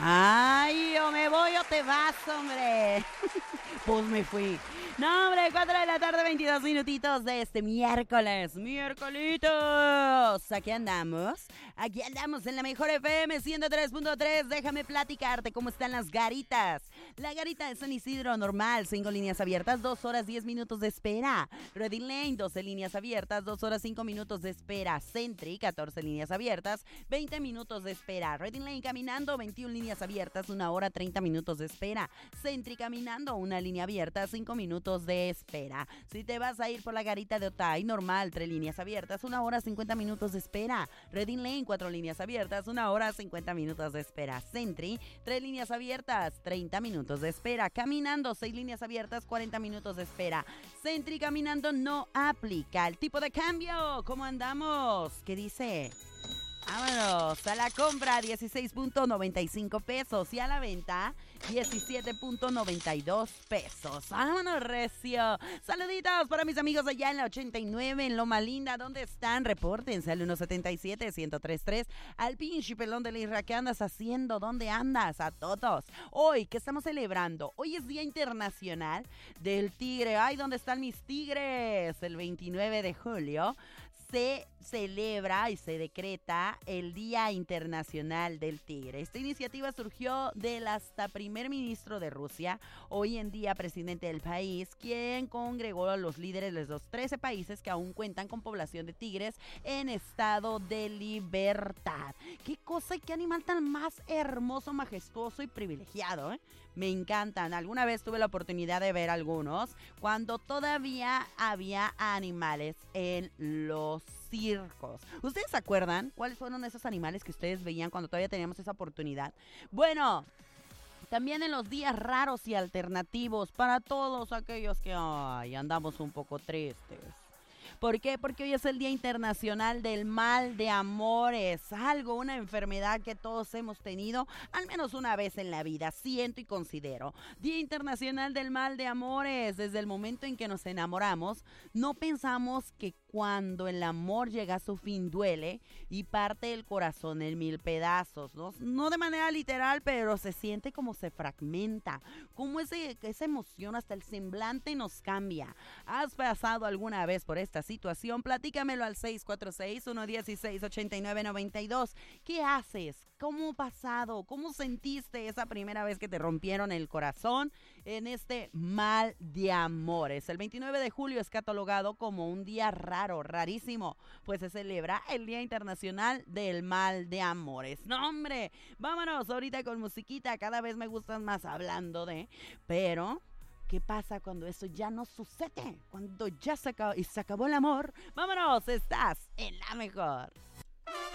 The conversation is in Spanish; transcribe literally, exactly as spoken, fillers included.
Ay, o me voy o te vas, hombre. Pues me fui. No, hombre, cuatro de la tarde, veintidós minutitos de este miércoles. Miércolitos. Aquí andamos. Aquí andamos en la mejor F M ciento tres punto tres. Déjame platicarte cómo están las garitas. La garita de San Isidro normal, cinco líneas abiertas, dos horas diez minutos de espera. Reading Lane, doce líneas abiertas, dos horas cinco minutos de espera. Sentry, catorce líneas abiertas, veinte minutos de espera. Reading Lane caminando, veintiuna líneas abiertas, una hora treinta minutos de espera. Sentry caminando, una línea abierta, cinco minutos de espera. Si te vas a ir por la garita de Otay, normal, tres líneas abiertas, una hora cincuenta minutos de espera. Reading Lane, cuatro líneas abiertas, una hora cincuenta minutos de espera. Sentry, tres líneas abiertas, treinta minutos de espera. Caminando, seis líneas abiertas, cuarenta minutos de espera. Sentry caminando no aplica. El tipo de cambio, ¿cómo andamos? ¿Qué dice? Vámonos, a la compra dieciséis punto noventa y cinco pesos y a la venta diecisiete punto noventa y dos pesos. Vámonos, recio. Saluditos para mis amigos allá en la ochenta y nueve, en Loma Linda. ¿Dónde están? Repórtense al uno siete siete, uno cero tres tres. Al pinche pelón de la Isra, ¿qué andas haciendo? ¿Dónde andas? A todos. Hoy, ¿qué estamos celebrando? Hoy es Día Internacional del Tigre. Ay, ¿dónde están mis tigres? El veintinueve de julio se celebra y se decreta el Día Internacional del Tigre. Esta iniciativa surgió del hasta primer ministro de Rusia, hoy en día presidente del país, quien congregó a los líderes de los trece países que aún cuentan con población de tigres en estado de libertad. Qué cosa y qué animal tan más hermoso, majestuoso y privilegiado, ¿eh? Me encantan. Alguna vez tuve la oportunidad de ver algunos cuando todavía había animales en los circos. ¿Ustedes se acuerdan cuáles fueron esos animales que ustedes veían cuando todavía teníamos esa oportunidad? Bueno, también en los días raros y alternativos para todos aquellos que ay, andamos un poco tristes. ¿Por qué? Porque hoy es el Día Internacional del Mal de Amores, algo, una enfermedad que todos hemos tenido al menos una vez en la vida, siento y considero. Día Internacional del Mal de Amores, desde el momento en que nos enamoramos, no pensamos que cuando el amor llega a su fin duele y parte el corazón en mil pedazos, ¿no? No de manera literal, pero se siente como se fragmenta, como ese, esa emoción hasta el semblante nos cambia. ¿Has pasado alguna vez por esta situación? Platícamelo al seis cuatro seis, uno uno seis, ocho nueve nueve dos. ¿Qué haces? ¿Cómo ha pasado? ¿Cómo sentiste esa primera vez que te rompieron el corazón en este mal de amores? El veintinueve de julio es catalogado como un día raro, rarísimo, pues se celebra el Día Internacional del Mal de Amores. ¡No, hombre! Vámonos ahorita con musiquita. Cada vez me gustan más hablando de... Pero... ¿qué pasa cuando eso ya no sucede? Cuando ya se acabó y se acabó el amor. Vámonos, estás en la mejor.